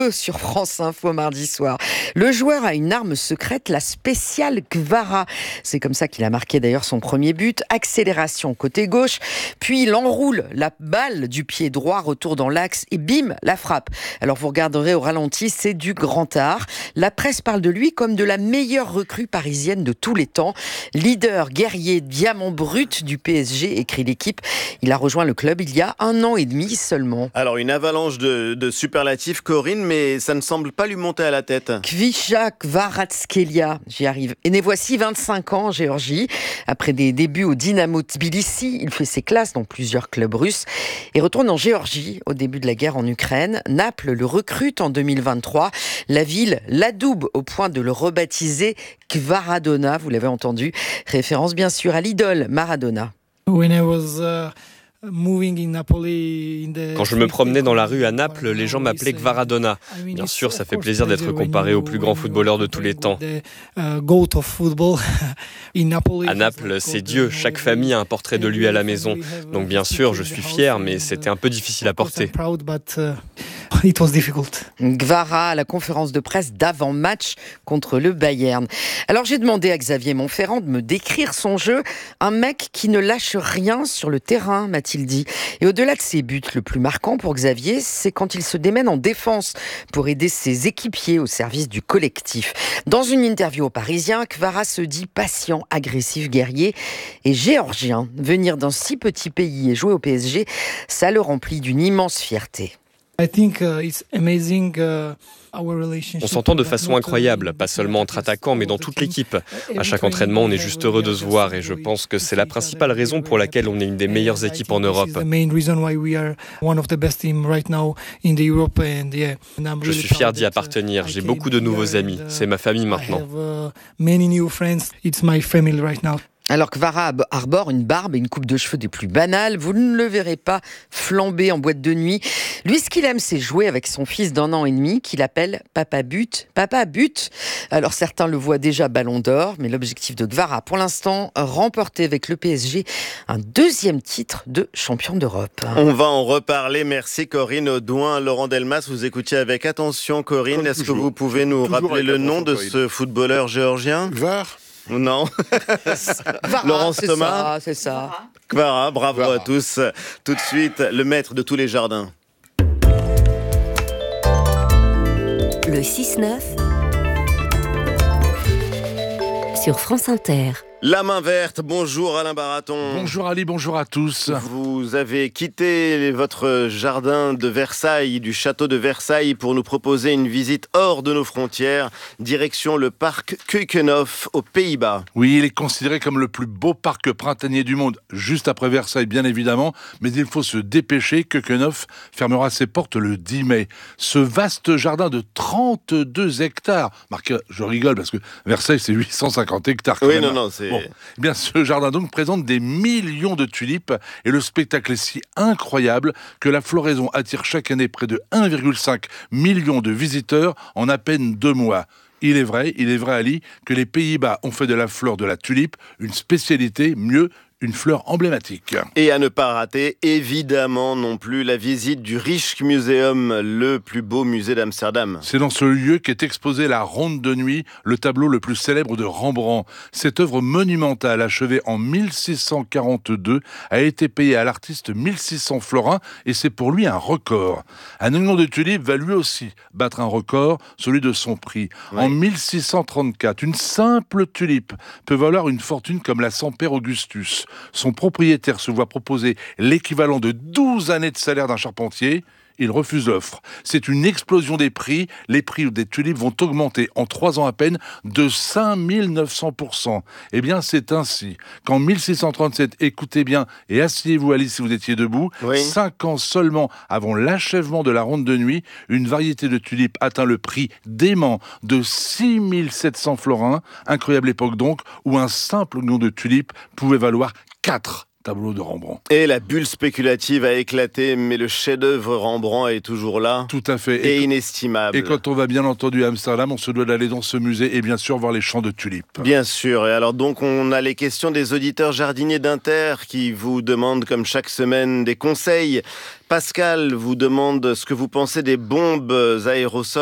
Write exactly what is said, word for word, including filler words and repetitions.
Sur France Info mardi soir. Le joueur a une arme secrète, la spéciale Kvara. C'est comme ça qu'il a marqué d'ailleurs son premier but. Accélération côté gauche, puis il enroule la balle du pied droit, retour dans l'axe et bim, la frappe. Alors vous regarderez au ralenti, c'est du grand art. La presse parle de lui comme de la meilleure recrue parisienne de tous les temps. Leader, guerrier, diamant brut du P S G, écrit l'équipe. Il a rejoint le club il y a un an et demi seulement. Alors une avalanche de, de superlatifs, Corinne, mais ça ne semble pas lui monter à la tête. Kvisha Kvaratskhelia, j'y arrive. Et né voici vingt-cinq ans en Géorgie. Après des débuts au Dynamo Tbilissi, il fait ses classes dans plusieurs clubs russes et retourne en Géorgie au début de la guerre en Ukraine. Naples le recrute en deux mille vingt-trois. La ville l'adoube au point de le rebaptiser Kvaradona, vous l'avez entendu. Référence bien sûr à l'idole Maradona. When I was, uh... Quand je me promenais dans la rue à Naples, les gens m'appelaient Kvaradona. Bien sûr, ça fait plaisir d'être comparé au plus grand footballeur de tous les temps. À Naples, c'est Dieu. Chaque famille a un portrait de lui à la maison. Donc bien sûr, je suis fier, mais c'était un peu difficile à porter. Kvara à la conférence de presse d'avant-match contre le Bayern. Alors j'ai demandé à Xavier Monferrand de me décrire son jeu. Un mec qui ne lâche rien sur le terrain, m'a-t-il dit. Et au-delà de ses buts, le plus marquant pour Xavier, c'est quand il se démène en défense pour aider ses équipiers au service du collectif. Dans une interview au Parisien, Kvara se dit patient, agressif, guerrier et géorgien. Venir dans si petit pays et jouer au P S G, ça le remplit d'une immense fierté. I think, uh, it's amazing, uh... On s'entend de façon incroyable, pas seulement entre attaquants, mais dans toute l'équipe. À chaque entraînement, on est juste heureux de se voir et je pense que c'est la principale raison pour laquelle on est une des meilleures équipes en Europe. Je suis fier d'y appartenir, j'ai beaucoup de nouveaux amis, c'est ma famille maintenant. Alors Kvara arbore une barbe et une coupe de cheveux des plus banales. Vous ne le verrez pas flamber en boîte de nuit. Lui, ce qu'il aime, c'est jouer avec son fils d'un an et demi qu'il appelle Papa But. Papa But. Alors certains le voient déjà Ballon d'Or, mais l'objectif de Kvara, pour l'instant, remporter avec le P S G un deuxième titre de champion d'Europe. On va en reparler. Merci Corinne Audouin. Laurent Delmas, vous écoutiez avec attention Corinne. Comme Est-ce toujours. que vous pouvez nous toujours rappeler le nom de Corinne. ce footballeur géorgien ? Kvar Non. Kvara, Laurence c'est Thomas. Ça, c'est ça. Kvara, bravo Kvara. à tous. Tout de suite, le maître de tous les jardins. Le six neuf sur France Inter. La main verte, bonjour Alain Baraton. Bonjour Ali, bonjour à tous. Vous avez quitté votre jardin de Versailles, du château de Versailles, pour nous proposer une visite hors de nos frontières, direction le parc Keukenhof aux Pays-Bas. Oui, il est considéré comme le plus beau parc printanier du monde, juste après Versailles bien évidemment, mais il faut se dépêcher, Keukenhof fermera ses portes le dix mai. Ce vaste jardin de trente-deux hectares, Marc, je rigole parce que Versailles c'est huit cent cinquante hectares quand oui, même. non, non, c'est... Bon, eh bien, ce jardin donc présente des millions de tulipes et le spectacle est si incroyable que la floraison attire chaque année près de un virgule cinq million de visiteurs en à peine deux mois. Il est vrai, il est vrai Ali, que les Pays-Bas ont fait de la fleur de la tulipe une spécialité, mieux, une fleur emblématique. Et à ne pas rater, évidemment non plus, la visite du Rijksmuseum, le plus beau musée d'Amsterdam. C'est dans ce lieu qu'est exposé La Ronde de nuit, le tableau le plus célèbre de Rembrandt. Cette œuvre monumentale, achevée en mille six cent quarante-deux, a été payée à l'artiste mille six cents florins et c'est pour lui un record. Un oignon de tulipe va lui aussi battre un record, celui de son prix. Oui. En mille six cent trente-quatre, une simple tulipe peut valoir une fortune comme la Semper Augustus. Son propriétaire se voit proposer l'équivalent de douze années de salaire d'un charpentier. Il refuse l'offre. C'est une explosion des prix. Les prix des tulipes vont augmenter en trois ans à peine de cinq mille neuf cents pour cent. Eh bien, c'est ainsi qu'en mille six cent trente-sept, écoutez bien et asseyez-vous Alice si vous étiez debout, oui. Cinq ans seulement avant l'achèvement de la ronde de nuit, une variété de tulipes atteint le prix dément de six mille sept cents florins. Incroyable époque donc, où un simple oignon de tulipes pouvait valoir quatre tableau de Rembrandt. Et la bulle spéculative a éclaté, mais le chef-d'œuvre Rembrandt est toujours là. Tout à fait. Et, et inestimable. Et quand on va bien entendu à Amsterdam, on se doit d'aller dans ce musée et bien sûr voir les champs de tulipes. Bien sûr. Et alors donc, on a les questions des auditeurs jardiniers d'Inter qui vous demandent, comme chaque semaine, des conseils. Pascal vous demande ce que vous pensez des bombes aérosols